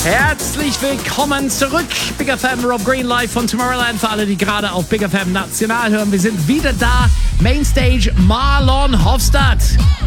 Herzlich willkommen zurück. Big FM, Rob Green live von Tomorrowland. Für alle, die gerade auf Big FM National hören, wir sind wieder da. Mainstage Marlon Hofstadt.